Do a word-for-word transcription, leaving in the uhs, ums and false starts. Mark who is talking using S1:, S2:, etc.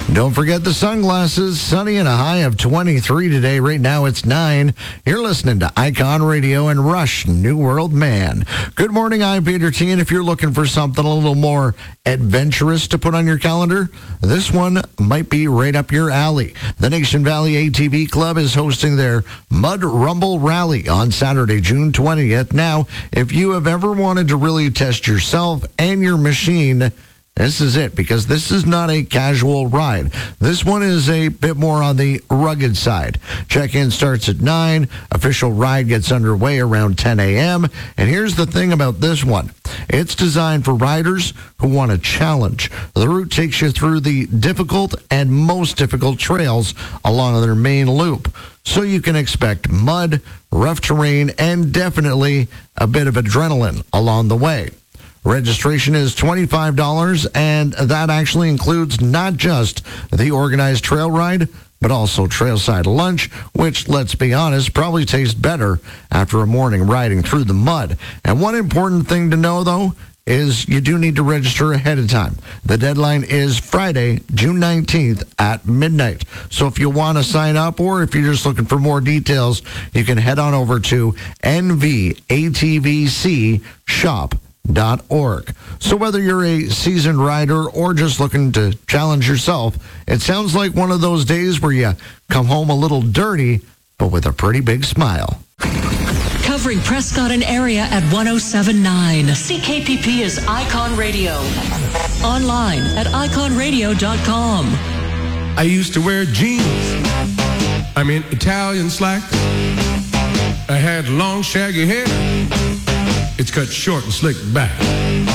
S1: Don't forget the sunglasses. Sunny and a high of twenty-three today. Right now it's nine. You're listening to Icon Radio and Rush New World Man. Good morning, I'm Peter T. And if you're looking for something a little more adventurous to put on your calendar, this one might be right up your alley. The Nation Valley A T V Club is hosting their Mud Rumble Rally on Saturday, June twentieth. Now, if you have ever wanted to really test yourself and your machine, this is it, because this is not a casual ride. This one is a bit more on the rugged side. Check-in starts at nine. Official ride gets underway around ten a.m. And here's the thing about this one. It's designed for riders who want a challenge. The route takes you through the difficult and most difficult trails along their main loop. So you can expect mud, rough terrain, and definitely a bit of adrenaline along the way. Registration is twenty-five dollars, and that actually includes not just the organized trail ride, but also trailside lunch, which, let's be honest, probably tastes better after a morning riding through the mud. And one important thing to know, though, is you do need to register ahead of time. The deadline is Friday, June nineteenth at midnight. So if you want to sign up, or if you're just looking for more details, you can head on over to N V A T V C shop dot org. So whether you're a seasoned rider or just looking to challenge yourself, it sounds like one of those days where you come home a little dirty, but with a pretty big smile.
S2: Covering Prescott and area at one oh seven point nine. C K P P is Icon Radio. Online at icon radio dot com.
S3: I used to wear jeans. I mean Italian slacks. I had long shaggy hair. It's cut short and slicked back.